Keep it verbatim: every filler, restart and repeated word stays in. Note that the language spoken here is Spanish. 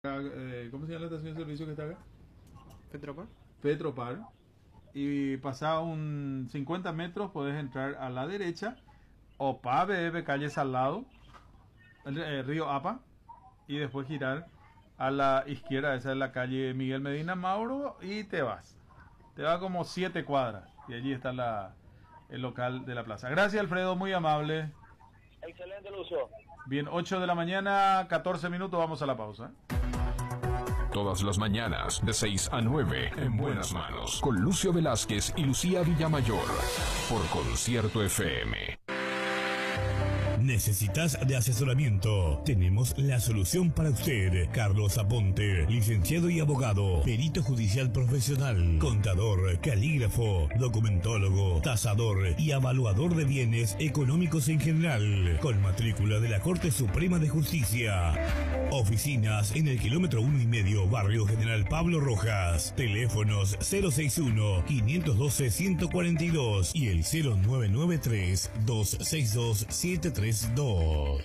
Eh, ¿Cómo se llama la estación de servicio que está acá? Petropar. Petropar. Y pasado un cincuenta metros podés entrar a la derecha, Opa, B B, calle Salado, el, el río Apa, y después girar a la izquierda, esa es la calle Miguel Medina Mauro, y te vas. Te va como siete cuadras, y allí está la, el local de la plaza. Gracias, Alfredo, muy amable. Excelente, Lucio. Bien, ocho de la mañana, catorce minutos, vamos a la pausa. Todas las mañanas, de seis a nueve, en Buenas Manos, con Lucio Velázquez y Lucía Villamayor, por Concierto F M. ¿Necesitas de asesoramiento? Tenemos la solución para usted. Carlos Aponte, licenciado y abogado, perito judicial profesional, contador, calígrafo, documentólogo, tasador y evaluador de bienes económicos en general, con matrícula de la Corte Suprema de Justicia. Oficinas en el kilómetro uno y medio, Barrio General Pablo Rojas. Teléfonos cero seis uno, cinco uno dos, uno cuatro dos y el cero nueve nueve tres, dos seis dos, siete tres dos.